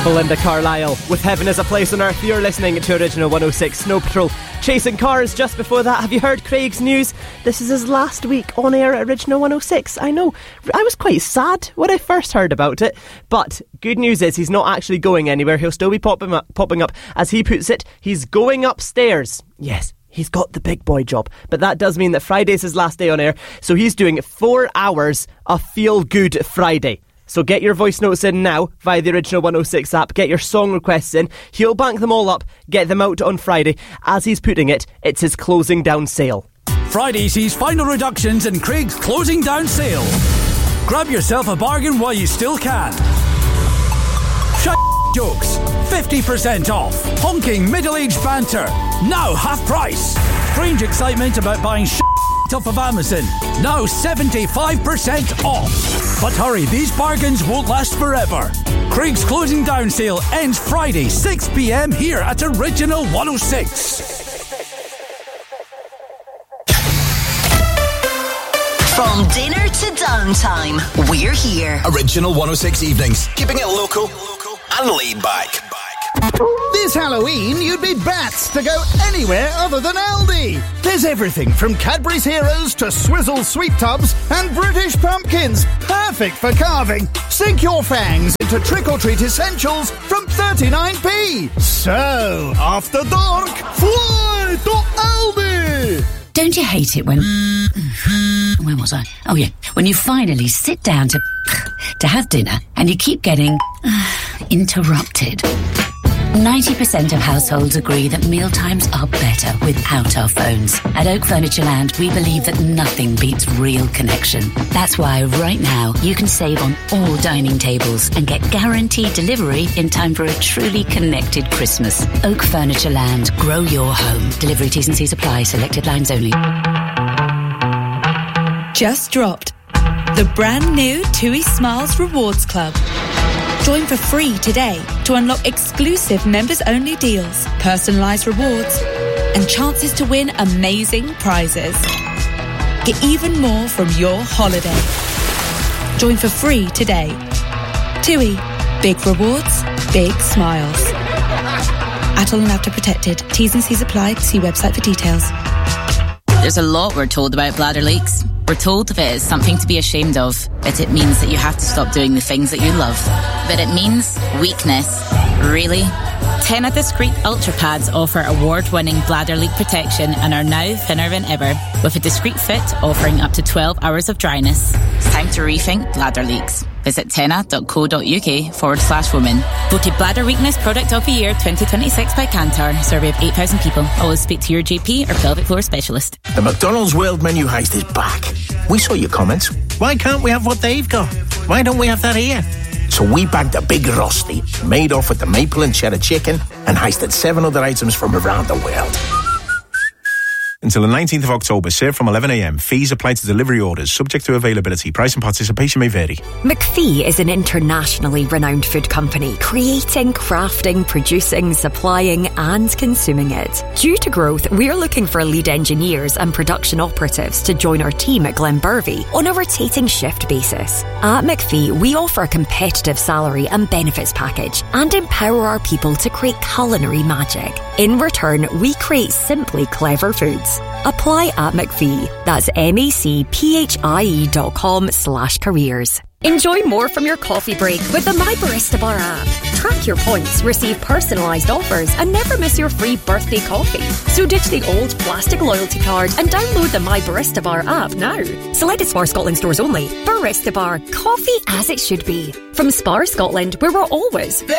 Belinda Carlisle with Heaven is a Place on Earth. You're listening to Original 106 Snow Patrol. Chasing Cars. Just before that, have you heard Craig's news? This is his last week on air at Original 106. I know, I was quite sad when I first heard about it, but good news is he's not actually going anywhere. He'll still be popping up. As he puts it, he's going upstairs. Yes, he's got the big boy job, but that does mean that Friday's his last day on air, so he's doing 4 hours of Feel Good Friday. So get your voice notes in now via the Original 106 app. Get your song requests in. He'll bank them all up, get them out on Friday. As he's putting it, it's his closing down sale. Friday sees final reductions in Craig's closing down sale. Grab yourself a bargain while you still can. Shut jokes. 50% off. Honking middle-aged banter. Now half price. Strange excitement about buying off of Amazon. Now 75% off. But hurry, these bargains won't last forever. Craig's closing down sale ends Friday 6 p.m. here at Original 106. From dinner to downtime, we're here. Original 106 evenings, keeping it local and laid back. This Halloween, you'd be bats to go anywhere other than Aldi. There's everything from Cadbury's Heroes to Swizzle Sweet Tubs and British Pumpkins. Perfect for carving. Sink your fangs into trick-or-treat essentials from 39p. So, after dark, fly to Aldi. Don't you hate it when... Where was I? Oh, yeah. When you finally sit down to have dinner and you keep getting interrupted. 90% of households agree that mealtimes are better without our phones. At Oak Furniture Land, we believe that nothing beats real connection. That's why right now you can save on all dining tables and get guaranteed delivery in time for a truly connected Christmas. Oak Furniture Land. Grow your home. Delivery T's and C's apply. Selected lines only. Just dropped the brand new TUI Smiles Rewards Club. Join for free today to unlock exclusive members-only deals, personalised rewards, and chances to win amazing prizes. Get even more from your holiday. Join for free today. TUI. Big rewards, big smiles. Atoll and After Protected. T's and C's apply. See website for details. There's a lot we're told about bladder leaks. We're told that it is something to be ashamed of, that it means that you have to stop doing the things that you love. But it means weakness. Really? Tena Discreet Ultra Pads offer award-winning bladder leak protection and are now thinner than ever, with a discreet fit offering up to 12 hours of dryness. It's time to rethink bladder leaks. Visit tena.co.uk/women. Voted Bladder Weakness Product of the Year 2026 by Kantar. Survey of 8,000 people. Always speak to your GP or pelvic floor specialist. The McDonald's World Menu Heist is back. We saw your comments. Why can't we have what they've got? Why don't we have that here? So we bagged a big rosti, made off with the maple and cheddar chicken, and heisted 7 other items from around the world. Until the 19th of October, served from 11 a.m. Fees apply to delivery orders, subject to availability. Price and participation may vary. McPhee is an internationally renowned food company, creating, crafting, producing, supplying and consuming it. Due to growth, we're looking for lead engineers and production operatives to join our team at Glenbervie on a rotating shift basis. At McPhee, we offer a competitive salary and benefits package and empower our people to create culinary magic. In return, we create simply clever foods. Apply at McPhee. That's macphie.com/careers. Enjoy more from your coffee break with the My Barista Bar app. Track your points, receive personalised offers, and never miss your free birthday coffee. So ditch the old plastic loyalty card and download the My Barista Bar app now. Selected Spar Scotland stores only. Barista Bar, coffee as it should be. From Spar Scotland, where we're always